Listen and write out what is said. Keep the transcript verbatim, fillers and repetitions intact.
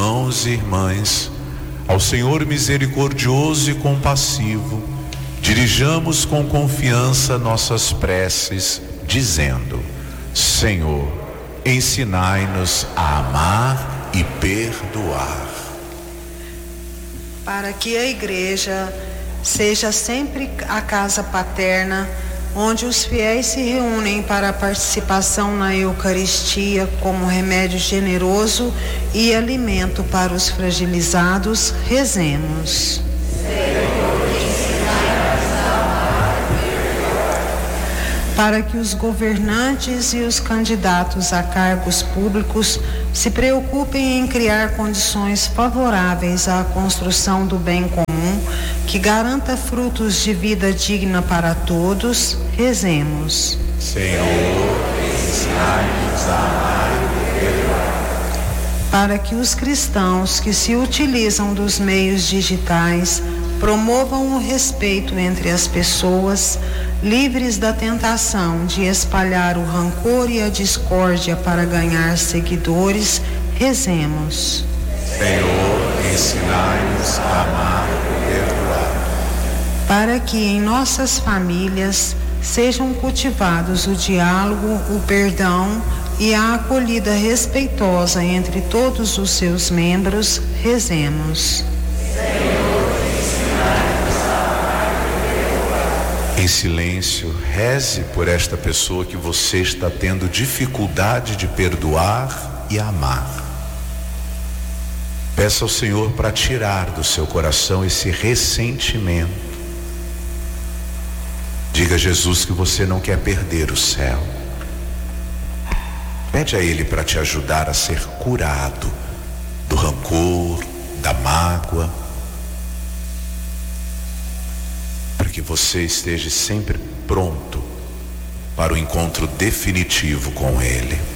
irmãos e irmãs, ao Senhor misericordioso e compassivo, dirijamos com confiança nossas preces, dizendo: Senhor, ensinai-nos a amar e perdoar. Para que a Igreja seja sempre a casa paterna, onde os fiéis se reúnem para a participação na Eucaristia como remédio generoso e alimento para os fragilizados, rezemos. Para que os governantes e os candidatos a cargos públicos se preocupem em criar condições favoráveis à construção do bem comum, que garanta frutos de vida digna para todos, rezemos. Senhor, ensinai-nos a amar e perdoar. Para que os cristãos que se utilizam dos meios digitais promovam o respeito entre as pessoas, livres da tentação de espalhar o rancor e a discórdia para ganhar seguidores, rezemos. Senhor, ensinai-nos a amar e perdoar. Para que em nossas famílias sejam cultivados o diálogo, o perdão e a acolhida respeitosa entre todos os seus membros, rezemos. Em silêncio, reze por esta pessoa que você está tendo dificuldade de perdoar e amar. Peça ao Senhor para tirar do seu coração esse ressentimento. Diga a Jesus que você não quer perder o céu. Pede a Ele para te ajudar a ser curado do rancor, da mágoa, que você esteja sempre pronto para o encontro definitivo com Ele.